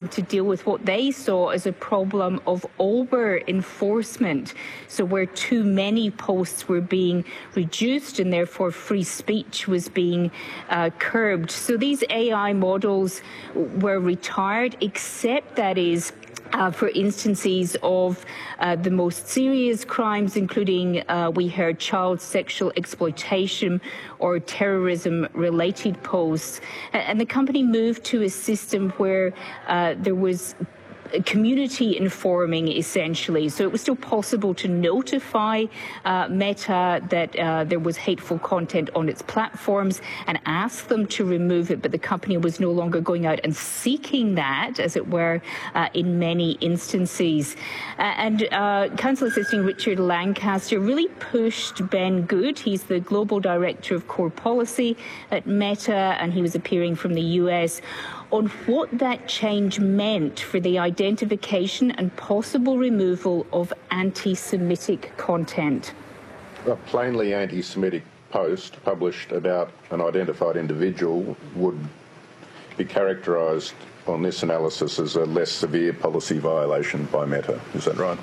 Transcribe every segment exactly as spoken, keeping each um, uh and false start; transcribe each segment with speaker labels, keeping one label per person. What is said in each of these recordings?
Speaker 1: to deal with what they saw as a problem of over enforcement. So where too many posts were being reduced and therefore free speech was being uh, curbed. So these A I models were retired, except that is Uh, for instances of uh, the most serious crimes, including, uh, we heard, child sexual exploitation or terrorism-related posts. And the company moved to a system where uh, there was community informing, essentially. So it was still possible to notify uh, Meta that uh, there was hateful content on its platforms and ask them to remove it, but the company was no longer going out and seeking that, as it were, uh, in many instances. Uh, and uh, Counsel Assisting Richard Lancaster really pushed Ben Good. He's the Global Director of Core Policy at Meta, and he was appearing from the U S, on what that change meant for the identification and possible removal of anti-Semitic content.
Speaker 2: A plainly anti-Semitic post published about an identified individual would be characterised on this analysis as a less severe policy violation by Meta. Is that right?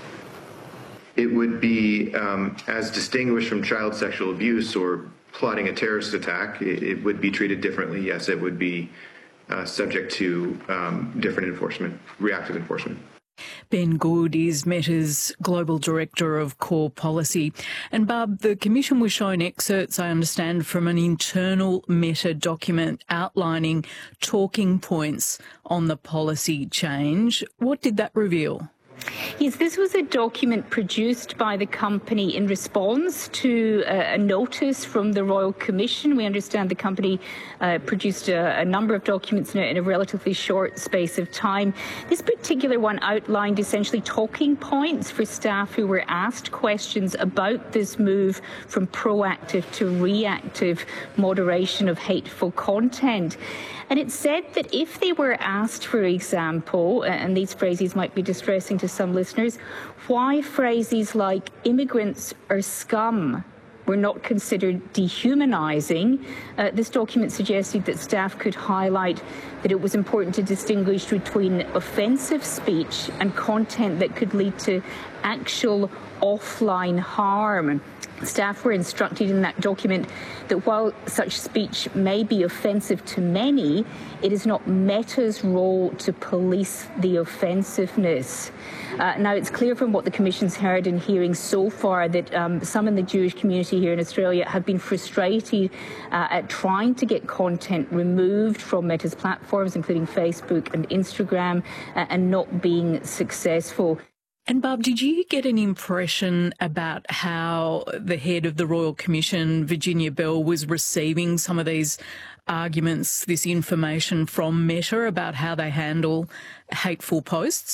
Speaker 3: It would be, um, as distinguished from child sexual abuse or plotting a terrorist attack, it, it would be treated differently. Yes, it would be Uh, subject to um, different enforcement, reactive enforcement.
Speaker 4: Ben Good is Meta's Global Director of Core Policy. And Barb, the Commission was shown excerpts, I understand, from an internal Meta document outlining talking points on the policy change. What did that reveal?
Speaker 1: Yes, this was a document produced by the company in response to a, a notice from the Royal Commission. We understand the company uh, produced a, a number of documents in a, in a relatively short space of time. This particular one outlined essentially talking points for staff who were asked questions about this move from proactive to reactive moderation of hateful content. And it said that if they were asked, for example, and these phrases might be distressing to some listeners, why phrases like immigrants are scum were not considered dehumanising, uh, this document suggested that staff could highlight that it was important to distinguish between offensive speech and content that could lead to actual offline harm. Staff were instructed in that document that while such speech may be offensive to many, it is not Meta's role to police the offensiveness. Uh, now, it's clear from what the Commission's heard in hearings so far that um, some in the Jewish community here in Australia have been frustrated uh, at trying to get content removed from Meta's platforms, including Facebook and Instagram, uh, and not being successful.
Speaker 4: And Barb, did you get an impression about how the head of the Royal Commission, Virginia Bell, was receiving some of these arguments, this information from Meta about how they handle hateful posts?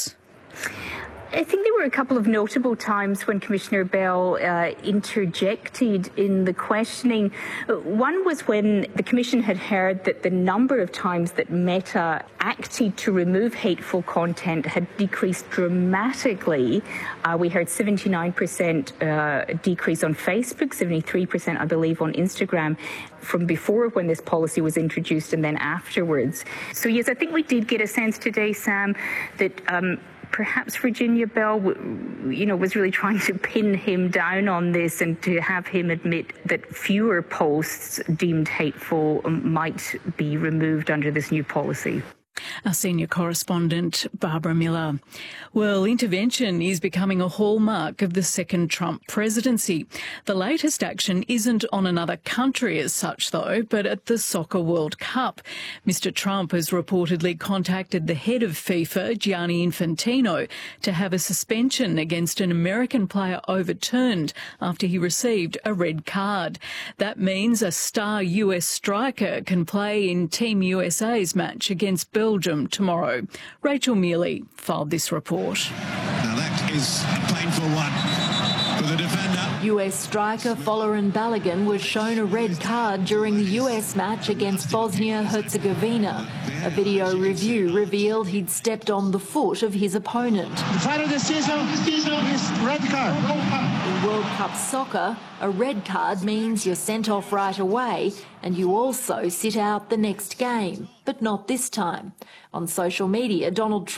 Speaker 1: I think there were a couple of notable times when Commissioner Bell uh, interjected in the questioning. One was when the Commission had heard that the number of times that Meta acted to remove hateful content had decreased dramatically. Uh, we heard seventy-nine percent uh, decrease on Facebook, seventy-three percent, I believe, on Instagram from before when this policy was introduced and then afterwards. So, yes, I think we did get a sense today, Sam, that um, perhaps Virginia Bell, you know, was really trying to pin him down on this and to have him admit that fewer posts deemed hateful might be removed under this new policy.
Speaker 4: Our senior correspondent, Barbara Miller. Well, intervention is becoming a hallmark of the second Trump presidency. The latest action isn't on another country as such, though, but at the Soccer World Cup. Mister Trump has reportedly contacted the head of FIFA, Gianni Infantino, to have a suspension against an American player overturned after he received a red card. That means a star U S striker can play in Team U S A's match against Belgium tomorrow. Rachel Mealy filed this report.
Speaker 5: Now that is a painful one for the defender.
Speaker 6: U S striker Folarin Balogun was shown a red card during the U S match against Bosnia-Herzegovina. A video review revealed he'd stepped on the foot of his opponent.
Speaker 7: The final decision is red card.
Speaker 6: In World Cup soccer, a red card means you're sent off right away and you also sit out the next game, but not this time. On social media, Donald Trump